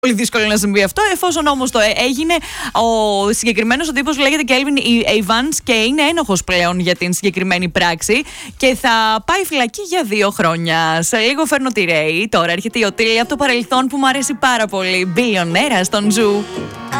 Πολύ δύσκολο να συμβεί αυτό, εφόσον όμως το έγινε. Ο συγκεκριμένος ο τύπος λέγεται Kelvin Evans και είναι ένοχος πλέον για την συγκεκριμένη πράξη και θα πάει φυλακή για 2 χρόνια. Σε λίγο φέρνω τη Ray. Τώρα έρχεται η Οτήλη από το παρελθόν που μου αρέσει πάρα πολύ. Μπιλιονέρα στον Ζου.